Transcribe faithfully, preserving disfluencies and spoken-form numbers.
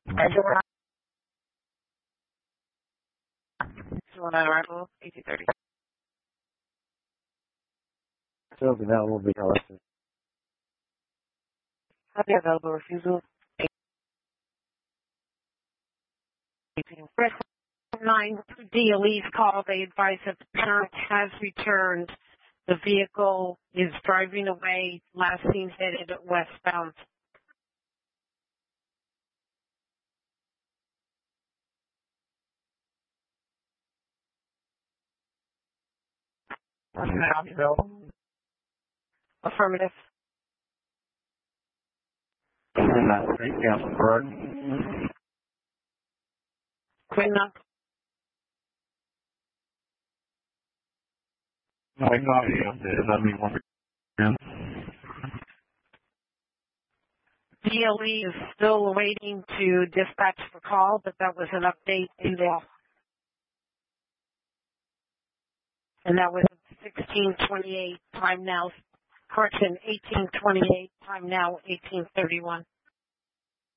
And we're on arrival, eighteen thirty. So that will be collected. Copy available refusal. eighteen. nine D Elise call. They advise that the parent has returned. The vehicle is driving away. Last seen headed westbound. Affirmative. Not three, cancel, correct? Quick enough. No, I got you. Let me one again. D L E is still waiting to dispatch the call, but that was an update in there. And that was sixteen twenty-eight, time now, correction, eighteen twenty-eight, time now eighteen thirty-one.